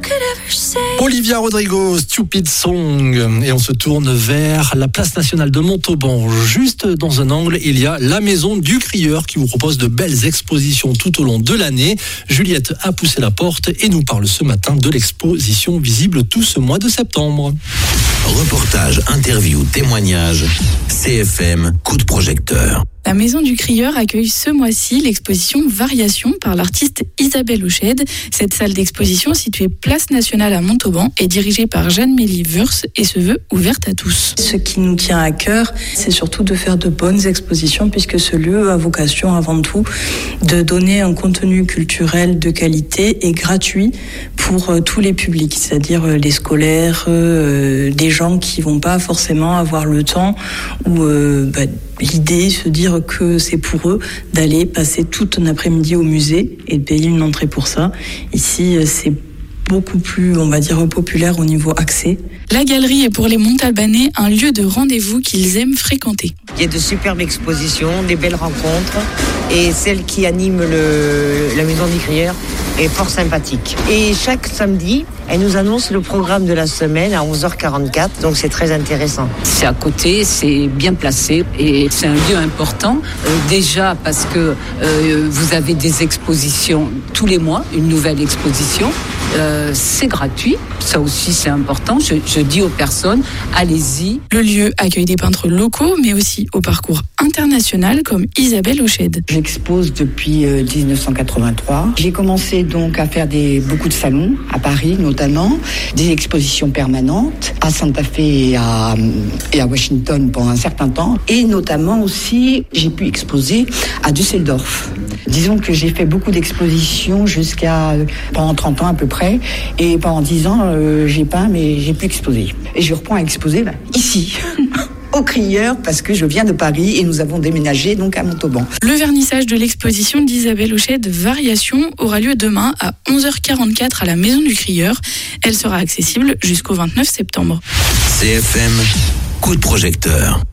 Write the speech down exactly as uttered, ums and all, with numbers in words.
Olivia Rodrigo, Stupid Song. Et on se tourne vers la place nationale de Montauban. Juste dans un angle, il y a la Maison du Crieur qui vous propose de belles expositions tout au long de l'année. Juliette a poussé la porte et nous parle ce matin de l'exposition visible tout ce mois de septembre. Reportage, interview, témoignage, C F M, coup de projecteur. La Maison du Crieur accueille ce mois-ci l'exposition Variations par l'artiste Isabelle Auchède. Cette salle d'exposition située place nationale à Montauban est dirigée par Jeanne-Mélie Wurst et se veut ouverte à tous. Ce qui nous tient à cœur, c'est surtout de faire de bonnes expositions puisque ce lieu a vocation avant tout de donner un contenu culturel de qualité et gratuit pour euh, tous les publics, c'est-à-dire euh, les scolaires, euh, des gens qui vont pas forcément avoir le temps ou euh, bah, l'idée, se dire que c'est pour eux d'aller passer tout un après-midi au musée et de payer une entrée pour ça. Ici, c'est beaucoup plus, on va dire, populaire au niveau accès. La galerie est pour les Montalbanais un lieu de rendez-vous qu'ils aiment fréquenter. Il y a de superbes expositions, des belles rencontres et celle qui anime le, la Maison du Crieur est fort sympathique. Et chaque samedi, elle nous annonce le programme de la semaine à onze heures quarante-quatre, donc c'est très intéressant. C'est à côté, c'est bien placé et c'est un lieu important. Euh, déjà parce que euh, vous avez des expositions tous les mois, une nouvelle exposition. Euh, c'est gratuit, ça aussi c'est important. Je, je dis aux personnes, allez-y. Le lieu accueille des peintres locaux, mais aussi au parcours international comme Isabelle Auchède. J'expose depuis euh, dix-neuf cent quatre-vingt-trois. J'ai commencé donc à faire des, beaucoup de salons, à Paris notamment, des expositions permanentes, à Santa Fe et à, et à Washington pendant un certain temps. Et notamment aussi, j'ai pu exposer à Düsseldorf. Disons que j'ai fait beaucoup d'expositions jusqu'à pendant trente ans à peu près. Et pendant dix ans, euh, j'ai peint, mais j'ai pu exposer. Et je reprends à exposer là, ici. Au Crieur, parce que je viens de Paris et nous avons déménagé donc à Montauban. Le vernissage de l'exposition d'Isabelle Auchède Variations aura lieu demain à onze heures quarante-quatre à la Maison du Crieur. Elle sera accessible jusqu'au vingt-neuf septembre. C F M, coup de projecteur.